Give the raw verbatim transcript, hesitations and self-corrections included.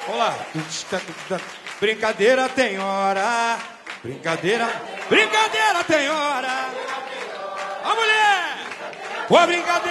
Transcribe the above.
Vamos lá. Brincadeira tem hora. Brincadeira. Brincadeira tem hora. A mulher. Boa brincadeira.